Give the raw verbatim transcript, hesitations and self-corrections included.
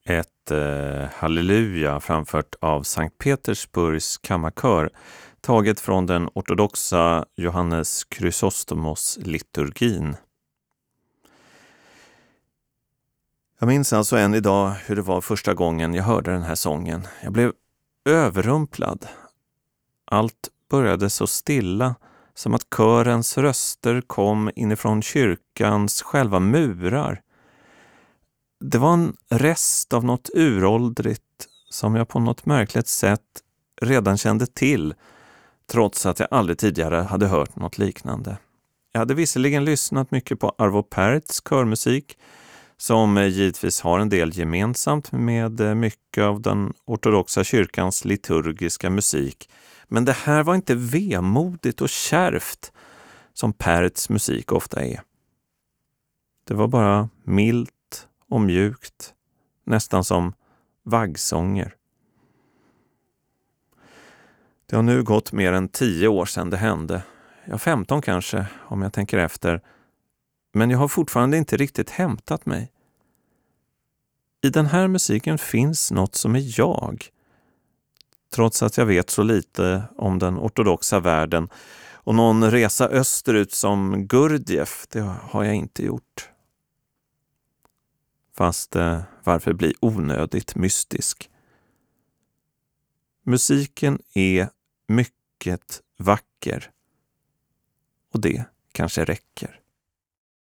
ett eh, halleluja framfört av Sankt Petersburgs kammarkör, taget från den ortodoxa Johannes Chrysostomos-liturgin. Jag minns alltså än idag hur det var första gången jag hörde den här sången. Jag blev överrumplad. Allt började så stilla, som att körens röster kom inifrån kyrkans själva murar. Det var en rest av något uråldrigt som jag på något märkligt sätt redan kände till, trots att jag aldrig tidigare hade hört något liknande. Jag hade visserligen lyssnat mycket på Arvo Pärts körmusik, som givetvis har en del gemensamt med mycket av den ortodoxa kyrkans liturgiska musik. Men det här var inte vemodigt och kärvt som Pärts musik ofta är. Det var bara milt och mjukt, nästan som vaggsånger. Det har nu gått mer än tio år sedan det hände. Ja, femton kanske, om jag tänker efter. Men jag har fortfarande inte riktigt hämtat mig. I den här musiken finns något som är jag. Trots att jag vet så lite om den ortodoxa världen. Och någon resa österut som Gurdjieff, det har jag inte gjort. Fast eh, varför bli onödigt mystisk? Musiken är mycket vacker. Och det kanske räcker.